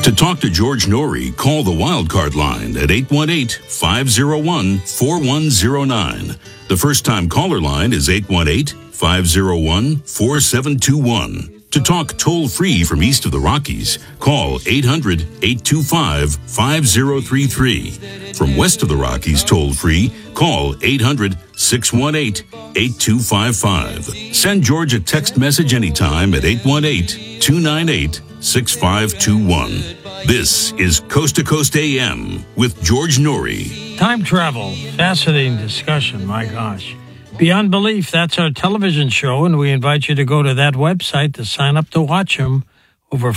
To talk to George Norrie, call the Wildcard line at 818-501-4109. The first-time caller line is 818-501-4721. To talk toll-free from east of the Rockies, call 800-825-5033. From west of the Rockies, toll-free, call 800-618-8255. Send George a text message anytime at 818-298-6521. This is Coast to Coast AM with George Norrie. Time travel, fascinating discussion, my gosh. Beyond Belief, that's our television show, and we invite you to go to that website to sign up to watch them. Over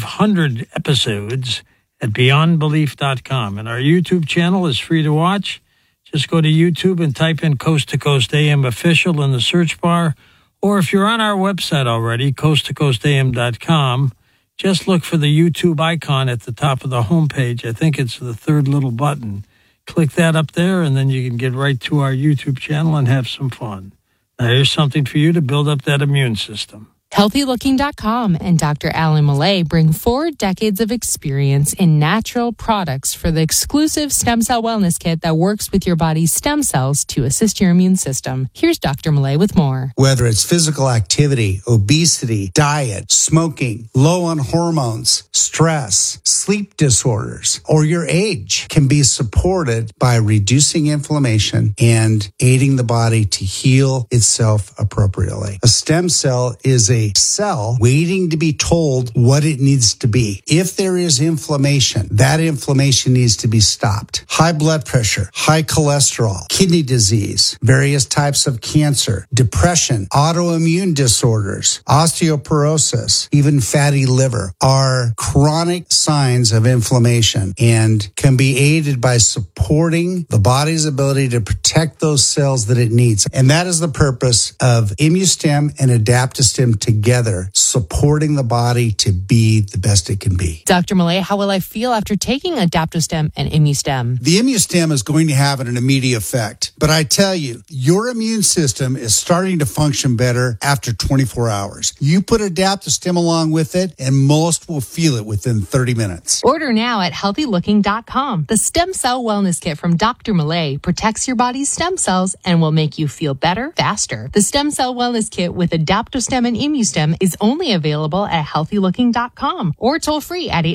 500 episodes at beyondbelief.com. And our YouTube channel is free to watch. Just go to YouTube and type in Coast to Coast AM Official in the search bar. Or if you're on our website already, coasttocoastam.com, just look for the YouTube icon at the top of the homepage. I think it's the third little button. Click that up there, and then you can get right to our YouTube channel and have some fun. Now, here's something for you to build up that immune system. HealthyLooking.com and Dr. Alan Millay bring 4 decades of experience in natural products for the exclusive stem cell wellness kit that works with your body's stem cells to assist your immune system. Here's Dr. Millay with more. Whether it's physical activity, obesity, diet, smoking, low on hormones, stress, sleep disorders, or your age can be supported by reducing inflammation and aiding the body to heal itself appropriately. A stem cell is a cell waiting to be told what it needs to be. If there is inflammation, that inflammation needs to be stopped. High blood pressure, high cholesterol, kidney disease, various types of cancer, depression, autoimmune disorders, osteoporosis, even fatty liver are chronic signs of inflammation and can be aided by supporting the body's ability to protect those cells that it needs. And that is the purpose of ImmuStem and Adaptostem together, supporting the body to be the best it can be. Dr. Millay, how will I feel after taking Adaptostem and ImmuStem? The ImmuStem is going to have an immediate effect. But I tell you, your immune system is starting to function better after 24 hours. You put Adaptostem along with it, and most will feel it within 30 minutes. Order now at HealthyLooking.com. The Stem Cell Wellness Kit from Dr. Millay protects your body's stem cells and will make you feel better, faster. The Stem Cell Wellness Kit with Adaptostem and ImmuStem is only available at HealthyLooking.com or toll free at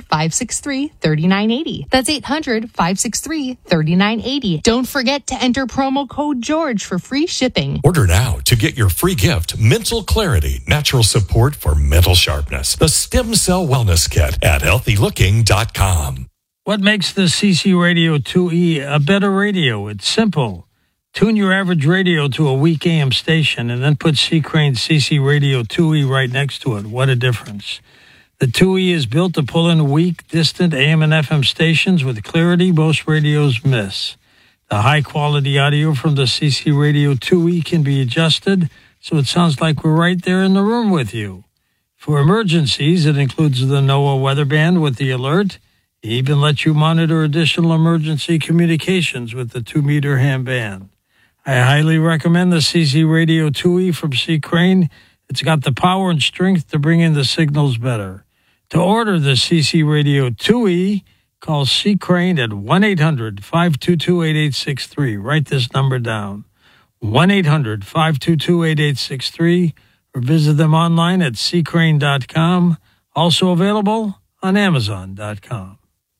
800-563-3980. That's 800-563-3980. Don't forget to enter promo code George for free shipping. Order now to get your free gift, Mental Clarity, Natural Support for Mental Sharpness. The Stem Cell Wellness Kit at HealthyLooking.com. What makes the CC Radio 2E a better radio? It's simple. Tune your average radio to a weak AM station and then put C. Crane's CC Radio 2E right next to it. What a difference. The 2E is built to pull in weak, distant AM and FM stations with clarity most radios miss. The high-quality audio from the CC Radio 2E can be adjusted so it sounds like we're right there in the room with you. For emergencies, it includes the NOAA weather band with the alert. It even lets you monitor additional emergency communications with the 2-meter ham band. I highly recommend the CC Radio 2E from C. Crane. It's got the power and strength to bring in the signals better. To order the CC Radio 2E, call C. Crane at 1-800-522-8863. Write this number down, 1-800-522-8863, or visit them online at ccrane.com. Also available on Amazon.com.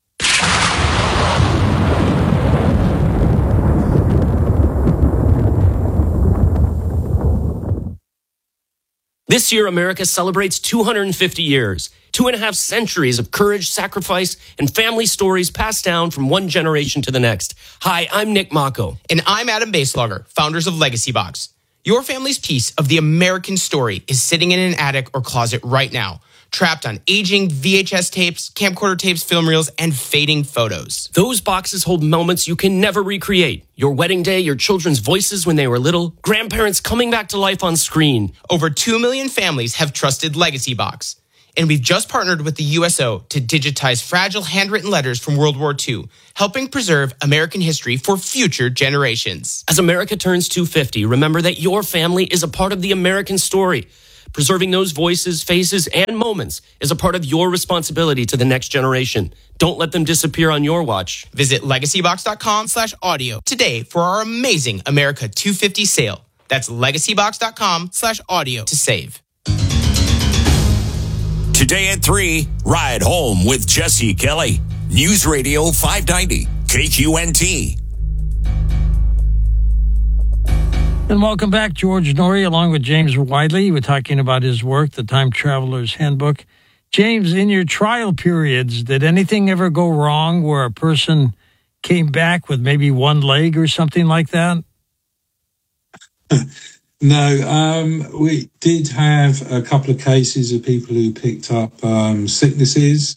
This year, America celebrates 250 years, 2.5 centuries of courage, sacrifice, and family stories passed down from one generation to the next. Hi, I'm Nick Mako. And I'm Adam Baselogger, founders of Legacy Box. Your family's piece of the American story is sitting in an attic or closet right now, trapped on aging VHS tapes, camcorder tapes, film reels, and fading photos. Those boxes hold moments you can never recreate. Your wedding day, your children's voices when they were little, grandparents coming back to life on screen. Over 2 million families have trusted Legacy Box. And we've just partnered with the USO to digitize fragile handwritten letters from World War II, helping preserve American history for future generations. As America turns 250, remember that your family is a part of the American story. Preserving those voices, faces, and moments is a part of your responsibility to the next generation. Don't let them disappear on your watch. Visit legacybox.com/audio today for our amazing America 250 sale. That's legacybox.com/audio to save. Today at 3, Ride Home with Jesse Kelly. News Radio 590, KQNT. And welcome back, George Noory, along with James Widley. We're talking about his work, The Time Traveler's Handbook. James, in your trial periods, did anything ever go wrong where a person came back with maybe one leg or something like that? No, we did have a couple of cases of people who picked up sicknesses,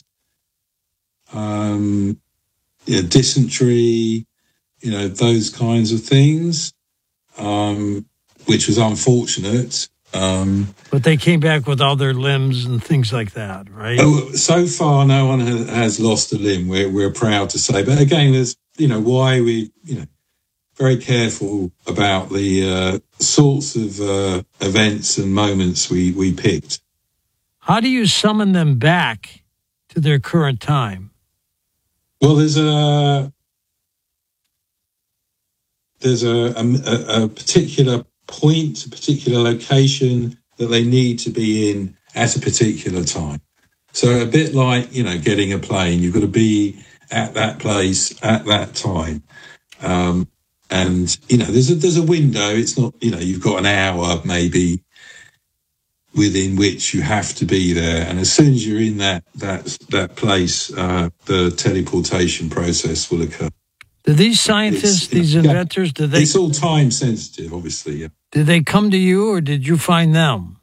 dysentery, those kinds of things. Which was unfortunate. But they came back with all their limbs and things like that, right? So far, no one has lost a limb. We're proud to say. But again, there's, why we, very careful about the sorts of events and moments we picked. How do you summon them back to their current time? Well, there's a particular point, a particular location that they need to be in at a particular time. So a bit like, getting a plane, you've got to be at that place at that time. And, there's a window. It's not, you've got an hour maybe within which you have to be there. And as soon as you're in that place, the teleportation process will occur. Do these scientists, these inventors, It's all time sensitive, obviously, yeah. Did they come to you or did you find them?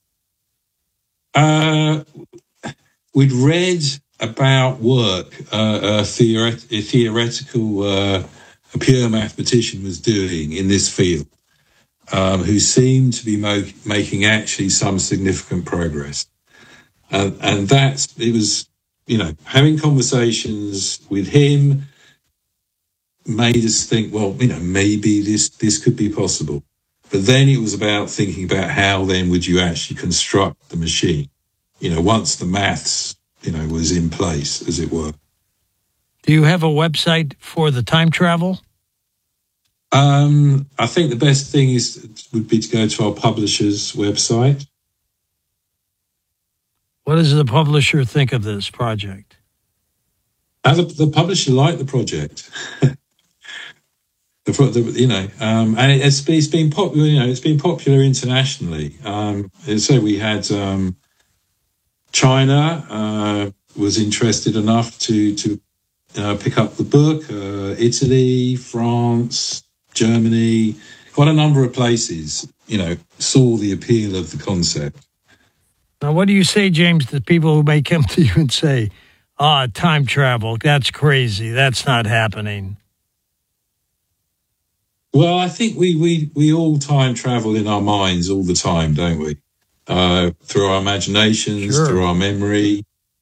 We'd read about work a theoretical, a pure mathematician was doing in this field, who seemed to be making actually some significant progress. And it was, having conversations with him made us think, well, maybe this could be possible. But then it was about thinking about how then would you actually construct the machine, once the maths, was in place, as it were. Do you have a website for the time travel? I think the best thing would be to go to our publisher's website. What does the publisher think of this project? The publisher liked the project. And it's been popular. It's been popular internationally. So we had China was interested enough to pick up the book. Italy, France, Germany, quite a number of places. Saw the appeal of the concept. Now, what do you say, James, to people who may come to you and say, time travel, that's crazy, that's not happening? Well, I think we all time travel in our minds all the time, don't we? Through our imaginations, sure. Through our memory.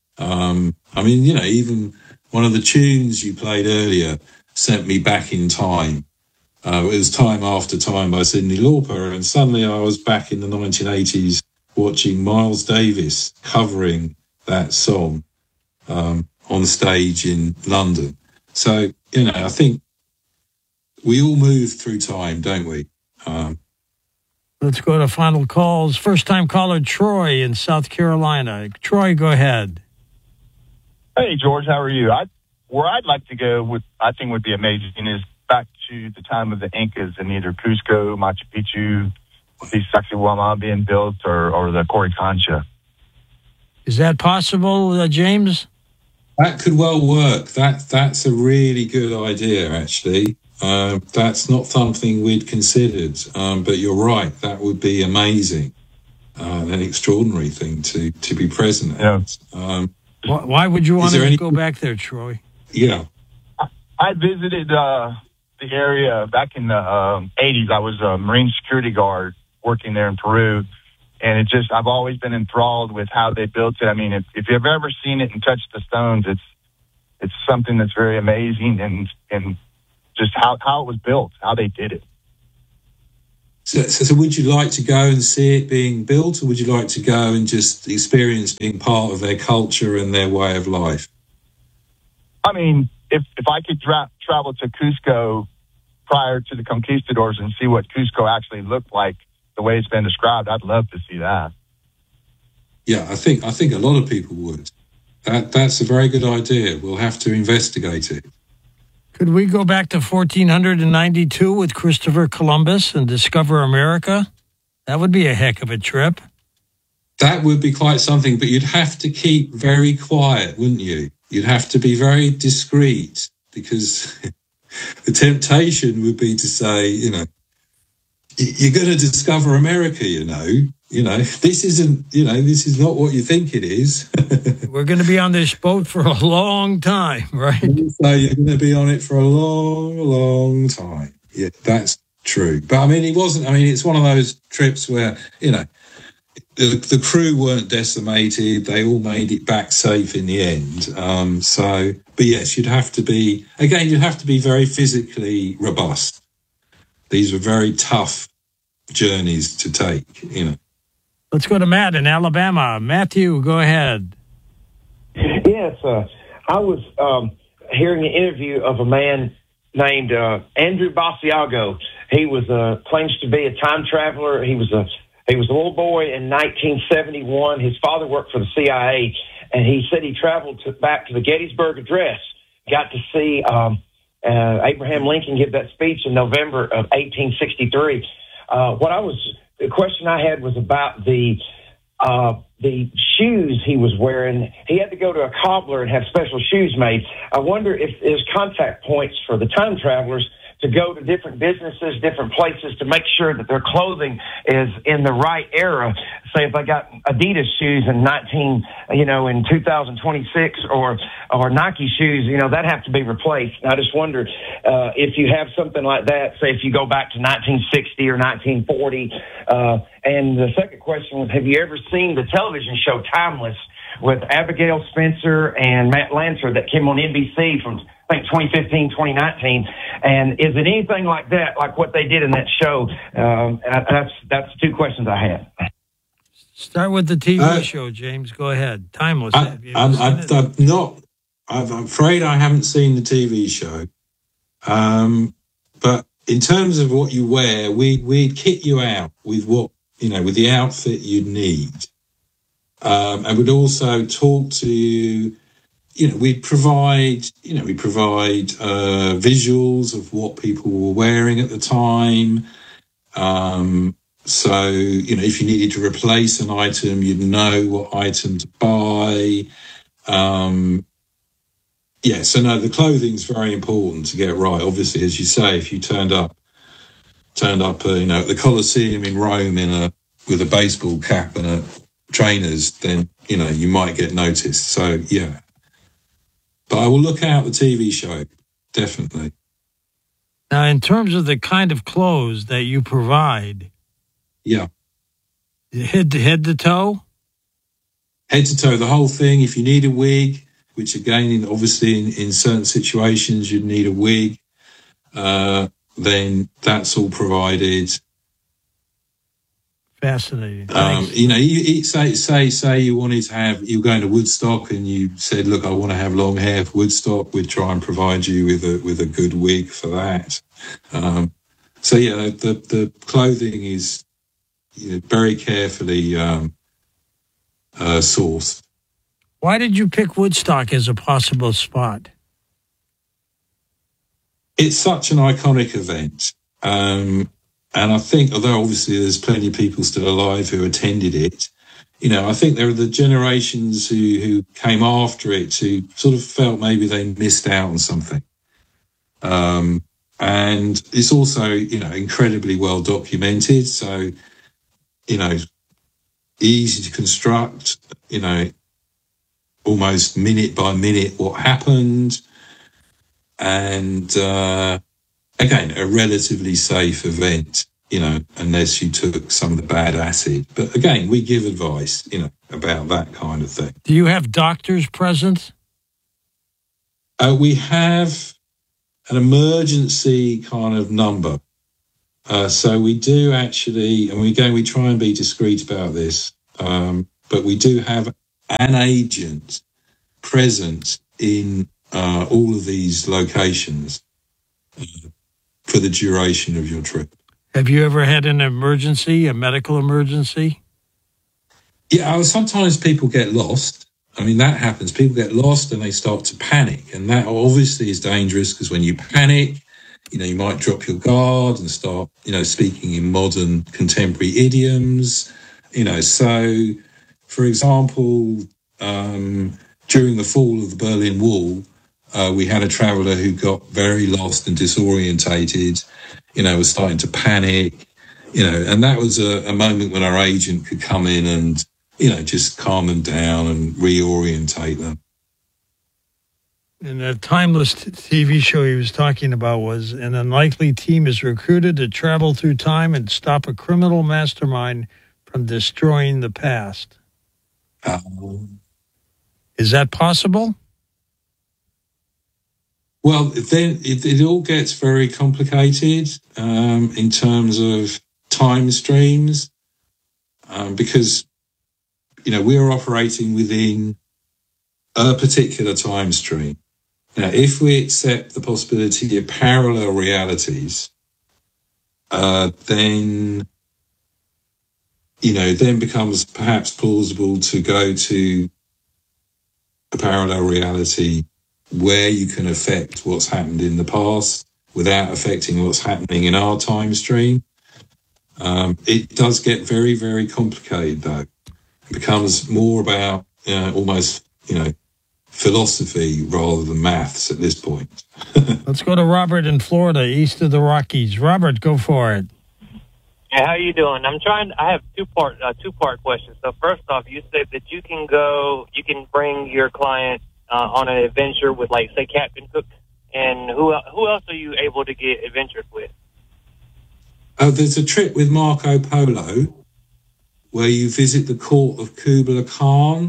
Even one of the tunes you played earlier sent me back in time. It was Time After Time by Cyndi Lauper, and suddenly I was back in the 1980s watching Miles Davis covering that song on stage in London. So, I think we all move through time, don't we? Let's go to final calls. First-time caller Troy in South Carolina. Troy, go ahead. Hey, George, how are you? Where I'd like to go, I think would be amazing, is back to the time of the Incas in either Cusco, Machu Picchu, the Sacsayhuamán being built, or the Coricancha. Is that possible, James? That could well work. That's a really good idea, actually. That's not something we'd considered, but you're right. That would be amazing, an extraordinary thing to be present at. Yeah. Why would you want to go back there, Troy? Yeah. I visited the area back in the 80s. I was a Marine security guard working there in Peru, and I've always been enthralled with how they built it. I mean, if you've ever seen it and touched the stones, it's something that's very amazing, and just how it was built, how they did it. So would you like to go and see it being built, or would you like to go and just experience being part of their culture and their way of life? I mean, if I could travel to Cusco prior to the conquistadors and see what Cusco actually looked like, the way it's been described, I'd love to see that. Yeah, I think a lot of people would. That's a very good idea. We'll have to investigate it. Could we go back to 1492 with Christopher Columbus and discover America? That would be a heck of a trip. That would be quite something, but you'd have to keep very quiet, wouldn't you? You'd have to be very discreet, because the temptation would be to say, you know, you're going to discover America, you know, this is not what you think it is. We're going to be on this boat for a long time, right? So you're going to be on it for a long, long time. Yeah, that's true. But I mean, it's one of those trips where, you know, the crew weren't decimated. They all made it back safe in the end. But yes, you'd have to be very physically robust. These were very tough journeys to take, you know. Let's go to Matt in Alabama. Matthew, go ahead. Yes, I was hearing an interview of a man named Andrew Basiago. He was claims to be a time traveler. He was a little boy in 1971. His father worked for the CIA, and he said he traveled back to the Gettysburg Address, got to see Abraham Lincoln give that speech in November of 1863. The question I had was about the shoes he was wearing. He had to go to a cobbler and have special shoes made. I wonder if there's contact points for the time travelers to go to different businesses, different places to make sure that their clothing is in the right era. Say if they got Adidas shoes in 2026 or Nike shoes, that have to be replaced. And I just wonder if you have something like that, say if you go back to 1960 or 1940. And the second question was, have you ever seen the television show Timeless with Abigail Spencer and Matt Lancer that came on NBC from, I think, 2015, 2019. And is it anything like that, like what they did in that show? That's two questions I had. Start with the TV show, James. Go ahead. Timeless. I'm afraid I haven't seen the TV show. But in terms of what you wear, we'd kit you out with with the outfit you'd need. And we'd also talk to you. We'd provide visuals of what people were wearing at the time. So, if you needed to replace an item, you'd know what item to buy. So no, the clothing's very important to get right. Obviously, as you say, if you turned up, at the Colosseum in Rome with a baseball cap and trainers, then, you might get noticed. So, yeah. But I will look out the TV show, definitely. Now, in terms of the kind of clothes that you provide, yeah, head to toe? Head to toe, the whole thing. If you need a wig, which again, obviously in certain situations you'd need a wig, then that's all provided. Fascinating. You say you wanted to have, you're going to Woodstock and you said, look, I want to have long hair for Woodstock. We'd try and provide you with a good wig for that. The clothing is very carefully sourced. Why did you pick Woodstock as a possible spot? It's such an iconic event. And I think, although obviously there's plenty of people still alive who attended it, I think there are the generations who came after it who sort of felt maybe they missed out on something. And it's also, incredibly well documented. So, easy to construct, almost minute by minute what happened. And, again, a relatively safe event, unless you took some of the bad acid. But again, we give advice, about that kind of thing. Do you have doctors present? We have an emergency kind of number. So we do actually, and we try and be discreet about this, but we do have an agent present in all of these locations for the duration of your trip. Have you ever had an emergency, a medical emergency? Yeah, sometimes people get lost. I mean, that happens. People get lost and they start to panic. And that obviously is dangerous because when you panic, you might drop your guard and start, speaking in modern contemporary idioms. So, for example, during the fall of the Berlin Wall, we had a traveller who got very lost and disorientated, was starting to panic, and that was a moment when our agent could come in and, just calm them down and reorientate them. And the Timeless TV show he was talking about was an unlikely team is recruited to travel through time and stop a criminal mastermind from destroying the past. Is that possible? Well, then it all gets very complicated in terms of time streams because, we're operating within a particular time stream. Now, if we accept the possibility of parallel realities, then becomes perhaps plausible to go to a parallel reality where you can affect what's happened in the past without affecting what's happening in our time stream. It does get very, very complicated, though. It becomes more about almost, philosophy rather than maths at this point. Let's go to Robert in Florida, east of the Rockies. Robert, go for it. Hey, how you doing? I have two-part question. So first off, you said that you can bring your client on an adventure with, like, say, Captain Cook, and who else are you able to get adventures with? There's a trip with Marco Polo where you visit the court of Kubla Khan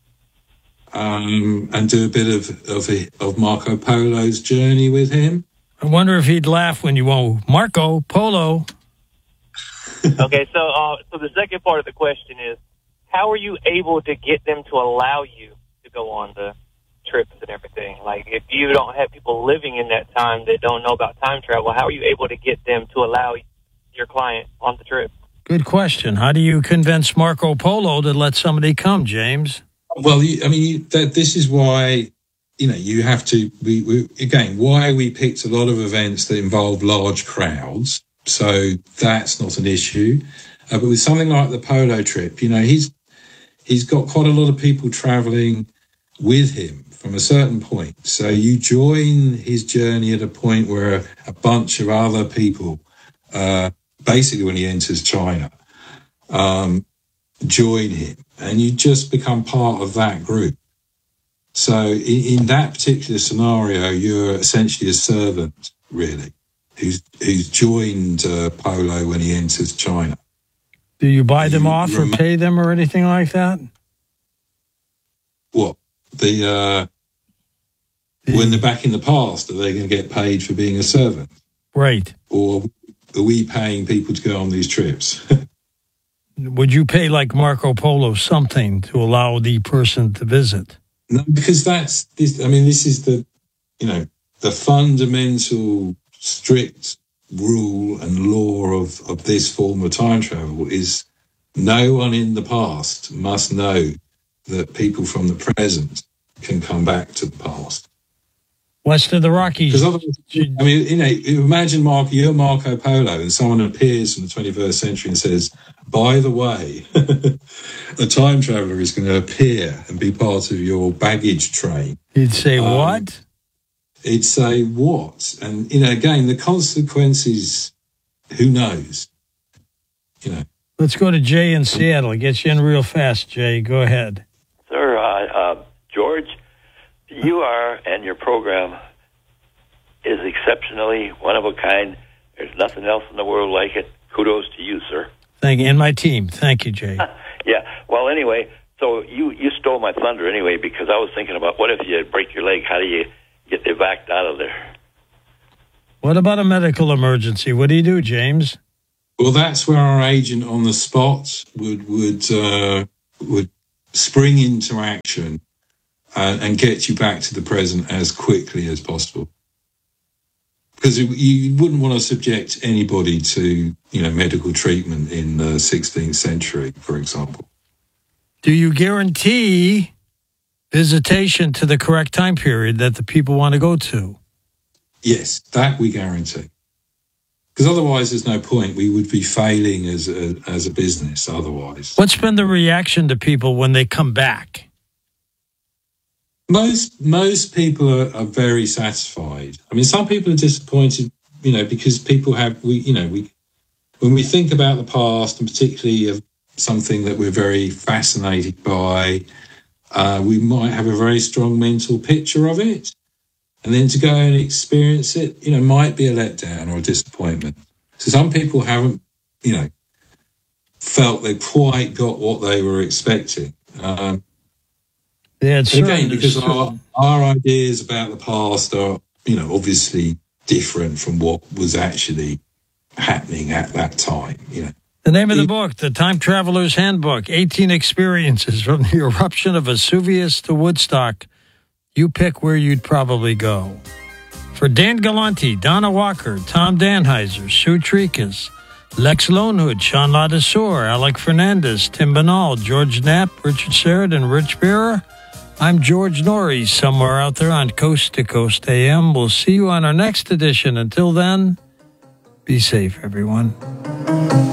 and do a bit of Marco Polo's journey with him. I wonder if he'd laugh when you won't. Marco Polo. Okay, so the second part of the question is, how are you able to get them to allow you to go on the trips and everything? Like, if you don't have people living in that time that don't know about time travel, how are you able to get them to allow your client on the trip? Good question. How do you convince Marco Polo to let somebody come, James? Well, this is why, you have to, why we picked a lot of events that involve large crowds. So that's not an issue. But with something like the Polo trip, he's got quite a lot of people traveling with him from a certain point. So you join his journey at a point where a bunch of other people, basically when he enters China, join him, and you just become part of that group. So in that particular scenario, you're essentially a servant, really, who's joined Polo when he enters China. Do you buy them off or pay them or anything like that? What? When they're back in the past, are they going to get paid for being a servant? Right. Or are we paying people to go on these trips? Would you pay like Marco Polo something to allow the person to visit? No, because this is the fundamental strict rule and law of this form of time travel is no one in the past must know that people from the present can come back to the past. West of the Rockies. Imagine you're Marco Polo and someone appears from the 21st century and says, by the way, a time traveler is going to appear and be part of your baggage train. He'd say, what? He'd say, what? And, again, the consequences, who knows? Let's go to Jay in Seattle. Get you in real fast, Jay. Go ahead. Sir, George, you are, and your program is exceptionally one of a kind. There's nothing else in the world like it. Kudos to you, sir. Thank you, and my team. Thank you, Jay. Yeah. Well, anyway, so you stole my thunder anyway, because I was thinking about what if you break your leg? How do you get evac out of there? What about a medical emergency? What do you do, James? Well, that's where our agent on the spot would spring into action and get you back to the present as quickly as possible. Because you wouldn't want to subject anybody to, medical treatment in the 16th century, for example. Do you guarantee visitation to the correct time period that the people want to go to? Yes, that we guarantee. Because otherwise, there's no point. We would be failing as a business otherwise. What's been the reaction to people when they come back? Most people are very satisfied. I mean, some people are disappointed, because people have, when we think about the past, and particularly of something that we're very fascinated by, we might have a very strong mental picture of it. And then to go and experience it, might be a letdown or a disappointment. So some people haven't, felt they quite got what they were expecting. Again, because our ideas about the past are, obviously different from what was actually happening at that time. The name of the book, The Time Traveler's Handbook, 18 Experiences from the Eruption of Vesuvius to Woodstock. You pick where you'd probably go. For Dan Galante, Donna Walker, Tom Danheiser, Sue Trikas, Lex Lonehood, Sean Ladesseur, Alec Fernandez, Tim Banal, George Knapp, Richard Sheridan, Rich Bearer, I'm George Norrie, somewhere out there on Coast to Coast AM. We'll see you on our next edition. Until then, be safe, everyone.